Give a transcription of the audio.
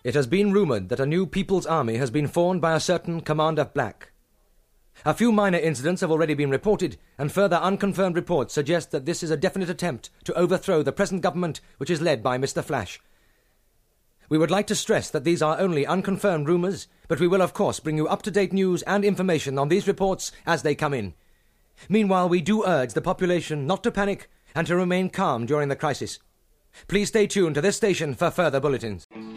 It has been rumoured that a new People's Army has been formed by a certain Commander Black. A few minor incidents have already been reported, and further unconfirmed reports suggest that this is a definite attempt to overthrow the present government, which is led by Mr. Flash. We would like to stress that these are only unconfirmed rumours, but we will of course bring you up-to-date news and information on these reports as they come in. Meanwhile, we do urge the population not to panic and to remain calm during the crisis. Please stay tuned to this station for further bulletins.